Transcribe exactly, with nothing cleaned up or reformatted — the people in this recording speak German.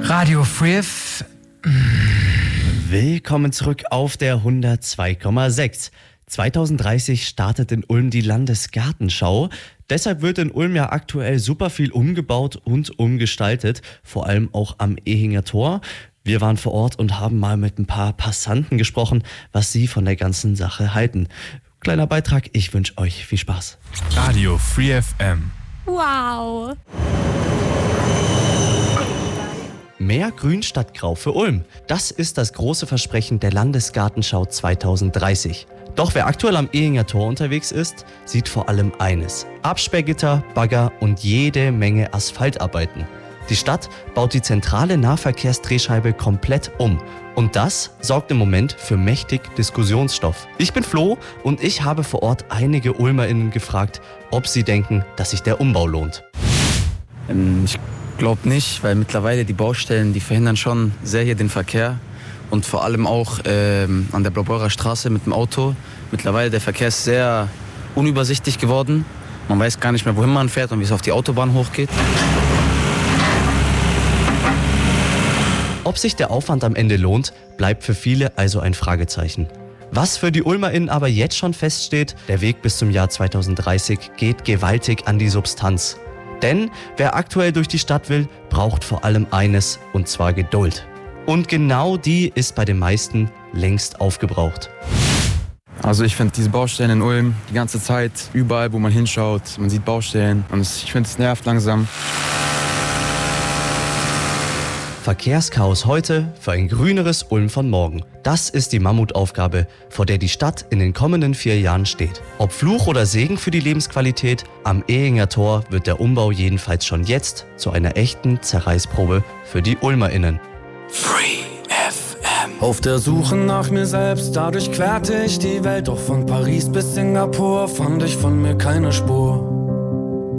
Radio Free F M. Willkommen zurück auf der hundertzwei Komma sechs. zweitausenddreißig startet in Ulm die Landesgartenschau. Deshalb wird in Ulm ja aktuell super viel umgebaut und umgestaltet, vor allem auch am Ehinger Tor. Wir waren vor Ort und haben mal mit ein paar Passanten gesprochen, was sie von der ganzen Sache halten. Kleiner Beitrag, ich wünsche euch viel Spaß. Radio Free F M. Wow. Mehr Grün statt Grau für Ulm. Das ist das große Versprechen der Landesgartenschau zweitausenddreißig. Doch wer aktuell am Ehinger Tor unterwegs ist, sieht vor allem eines: Absperrgitter, Bagger und jede Menge Asphaltarbeiten. Die Stadt baut die zentrale Nahverkehrsdrehscheibe komplett um. Und das sorgt im Moment für mächtig Diskussionsstoff. Ich bin Flo und ich habe vor Ort einige UlmerInnen gefragt, ob sie denken, dass sich der Umbau lohnt. Ähm, ich glaube nicht, weil mittlerweile die Baustellen, die verhindern schon sehr hier den Verkehr. Und vor allem auch ähm, an der Blaubeurer Straße mit dem Auto. Mittlerweile der Verkehr ist sehr unübersichtlich geworden. Man weiß gar nicht mehr, wohin man fährt und wie es auf die Autobahn hochgeht. Ob sich der Aufwand am Ende lohnt, bleibt für viele also ein Fragezeichen. Was für die UlmerInnen aber jetzt schon feststeht: der Weg bis zum Jahr zweitausenddreißig geht gewaltig an die Substanz. Denn wer aktuell durch die Stadt will, braucht vor allem eines, und zwar Geduld. Und genau die ist bei den meisten längst aufgebraucht. Also ich finde diese Baustellen in Ulm die ganze Zeit, überall wo man hinschaut, man sieht Baustellen und ich finde es nervt langsam. Verkehrschaos heute für ein grüneres Ulm von morgen. Das ist die Mammutaufgabe, vor der die Stadt in den kommenden vier Jahren steht. Ob Fluch oder Segen für die Lebensqualität, am Ehinger Tor wird der Umbau jedenfalls schon jetzt zu einer echten Zerreißprobe für die UlmerInnen. Free F M. Auf der Suche nach mir selbst, dadurch querte ich die Welt. Doch von Paris bis Singapur fand ich von mir keine Spur.